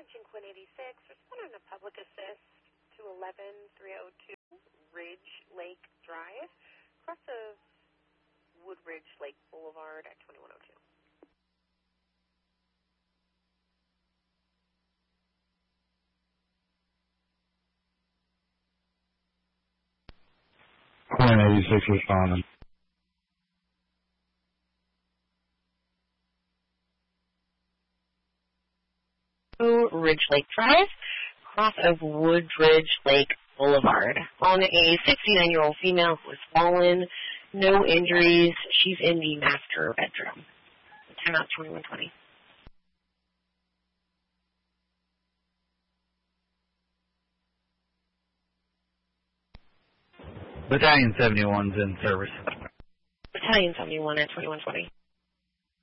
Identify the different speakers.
Speaker 1: Quinn 86, responding to public assist to 11302 Ridge Lake Drive, across of Woodridge Lake Boulevard at 2102.
Speaker 2: Quinn 86 responding.
Speaker 1: Ridge Lake Drive, cross of Woodridge Lake Boulevard. On a 69-year-old female who has fallen, no injuries. She's in the master bedroom. Timeout 2120.
Speaker 2: Battalion 71's in service.
Speaker 1: Battalion 71 at 2120.